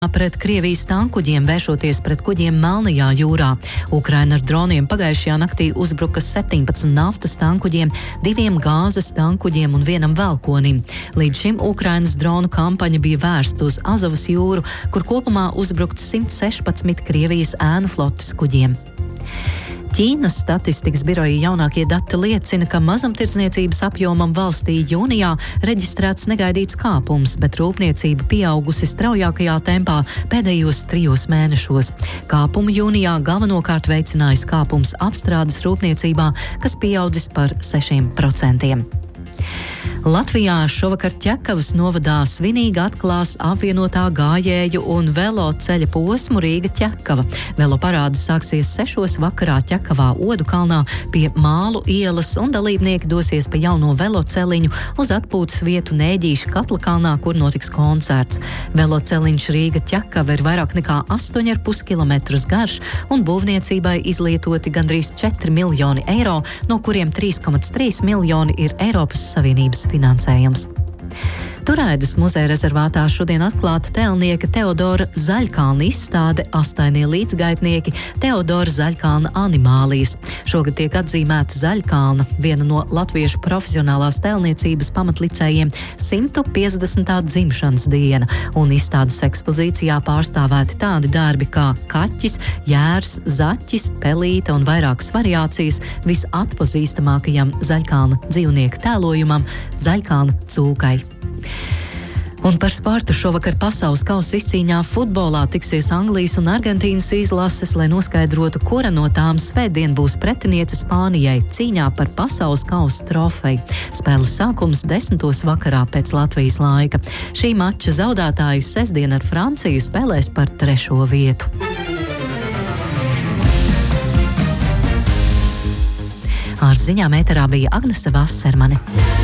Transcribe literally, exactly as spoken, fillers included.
pret Krievijas tankuģiem, vēršoties pret kuģiem Melnajā jūrā. Ukraina ar droniem pagājušajā naktī uzbruka septiņpadsmit naftas tankuģiem, diviem gāzes tankuģiem un vienam velkonim. Līdz šim Ukrainas dronu kampaņa bija vērsta uz Azovas jūru, kur kopumā uzbrukts simt sešpadsmit Krievijas ēnu flotes kuģiem. Ķīnas statistikas biroja jaunākie dati liecina, ka mazumtirdzniecības apjomam valstī jūnijā reģistrēts negaidīts kāpums, bet rūpniecība pieaugusi straujākajā tempā pēdējos trijos mēnešos. Kāpumu jūnijā galvenokārt veicinājis kāpums apstrādes rūpniecībā, kas pieaudzis par sešiem procentiem. Latvijā šovakar Ķekavas novadā svinīgi atklās apvienotā gājēju un velo ceļa posmu Rīga-Ķekava. Velo parāde sāksies sešos vakarā Ķekavā Odukalnā pie Mālu ielas, un dalībnieki dosies pa jauno velo celiņu uz atpūtas vietu Nēģīša Katlakalnā, kur notiks koncerts. Velo celiņš Rīga-Ķekava ir vairāk nekā astoņi ar pus kilometrus garš, un būvniecībai izlietoti gandrīz četri miljoni eiro, no kuriem trīs komats trīs miljoni ir Eiropas Savienības finansējums. Turaidas muzeja rezervātā šodien atklāta tēlnieka Teodora Zaļkalna izstāde Astainie līdzgaitnieki Teodora Zaļkalna animālijas. Šogad tiek atzīmēta Zaļkalna, viena no latviešu profesionālās tēlniecības pamatlicējiem, simtu piecdesmitā dzimšanas diena, un izstādes ekspozīcijā pārstāvēti tādi darbi kā kaķis, jērs, zaķis, pelīte un vairākas variācijas visatpazīstamākajam Zaļkalna dzīvnieku tēlojumam Zaļkalna cūkai. Un par sportu šovakar pasaules kausa izcīņā futbolā tiksies Anglijas un Argentīnas izlases, lai noskaidrotu, kura no tām svētdien būs pretiniece Spānijai cīņā par pasaules kausa trofeju. Spēles sākums desmitos vakarā pēc Latvijas laika. Šī mača zaudētāji sestdien ar Franciju spēlēs par trešo vietu. Ar ziņām ēterā bija Agnese Vasermane.